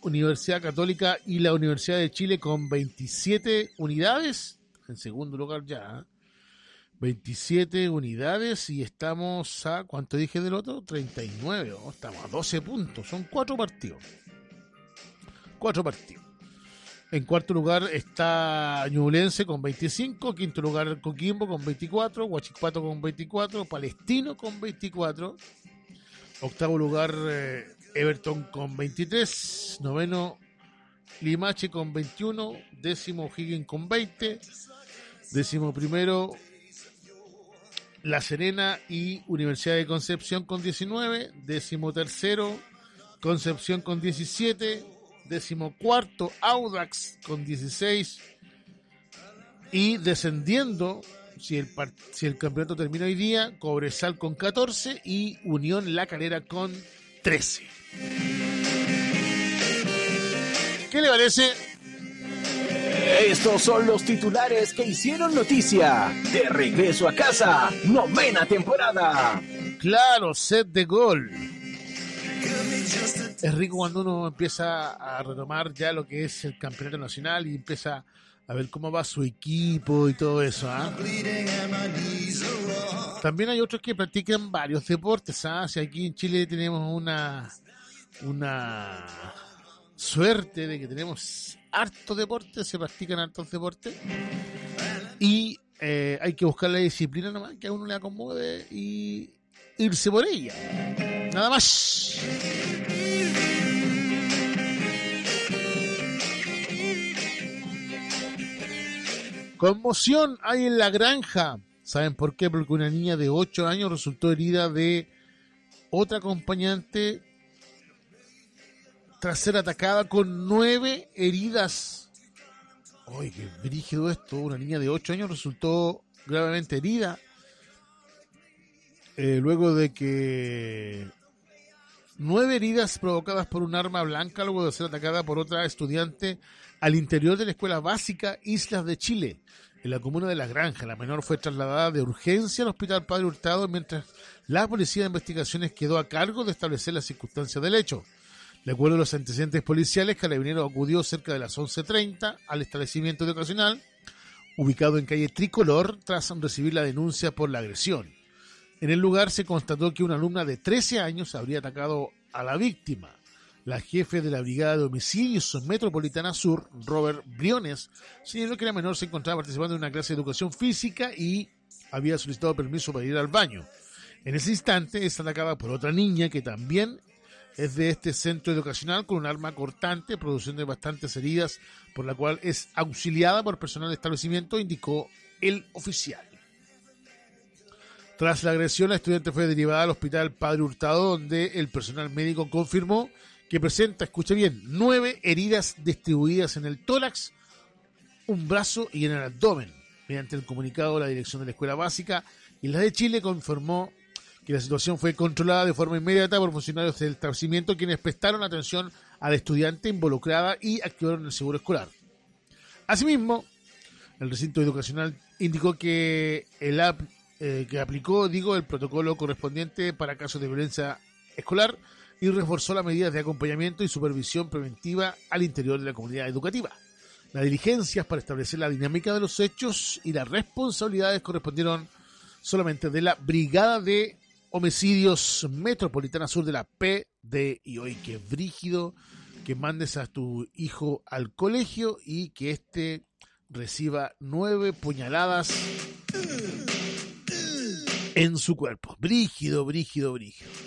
Universidad Católica y la Universidad de Chile con 27 unidades. En segundo lugar ya. 27 unidades y estamos a, ¿cuánto dije del otro? 39, ¿no? Estamos a 12 puntos, son 4 partidos. 4 partidos. En cuarto lugar está Ñublense con 25, quinto lugar Coquimbo con 24, Huachipato con 24, Palestino con 24, octavo lugar Everton con 23, noveno Limache con 21, décimo O'Higgins con 20, décimo primero La Serena y Universidad de Concepción con 19, décimo tercero Concepción con 17, décimo cuarto Audax con 16 y descendiendo, si el campeonato termina hoy día, Cobresal con 14 y Unión La Calera con 13. ¿Qué le parece? Estos son los titulares que hicieron noticia. De regreso a casa, 9ª temporada. Claro, set de gol. Es rico cuando uno empieza a retomar ya lo que es el campeonato nacional y empieza a ver cómo va su equipo y todo eso. También hay otros que practican varios deportes. Si aquí en Chile tenemos una suerte de que tenemos hartos deportes, se practican hartos deportes y hay que buscar la disciplina nomás que a uno le acomode y irse por ella. Nada más. Conmoción hay en La Granja. ¿Saben por qué? Porque una niña de 8 años resultó herida de otra acompañante tras ser atacada con 9 heridas. ¡Ay, qué brígido esto! Una niña de 8 años resultó gravemente herida luego de que 9 heridas provocadas por un arma blanca luego de ser atacada por otra estudiante al interior de la escuela básica Islas de Chile, en la comuna de La Granja. La menor fue trasladada de urgencia al Hospital Padre Hurtado, mientras la Policía de Investigaciones quedó a cargo de establecer las circunstancias del hecho. De acuerdo a los antecedentes policiales, Carabineros acudió cerca de las 11:30 al establecimiento educacional, ubicado en calle Tricolor, tras recibir la denuncia por la agresión. En el lugar se constató que una alumna de 13 años habría atacado a la víctima. La jefe de la Brigada de Homicidios Metropolitana Sur, Robert Briones, señaló que la menor se encontraba participando en una clase de educación física y había solicitado permiso para ir al baño. En ese instante es atacada por otra niña que también es de este centro educacional con un arma cortante, produciendo bastantes heridas, por la cual es auxiliada por personal del establecimiento, indicó el oficial. Tras la agresión, la estudiante fue derivada al Hospital Padre Hurtado, donde el personal médico confirmó que presenta, escuche bien, 9 heridas distribuidas en el tórax, un brazo y en el abdomen. Mediante el comunicado, la dirección de la Escuela Básica Islas de Chile confirmó que la situación fue controlada de forma inmediata por funcionarios del establecimiento, quienes prestaron atención a la estudiante involucrada y activaron el seguro escolar. Asimismo, el recinto educacional indicó que aplicó el protocolo correspondiente para casos de violencia escolar y reforzó las medidas de acompañamiento y supervisión preventiva al interior de la comunidad educativa. Las diligencias para establecer la dinámica de los hechos y las responsabilidades correspondieron solamente de la Brigada de Homicidios Metropolitana Sur de la PDI. Hoy qué brígido que mandes a tu hijo al colegio y que éste reciba 9 puñaladas en su cuerpo. Brígido, brígido, brígido.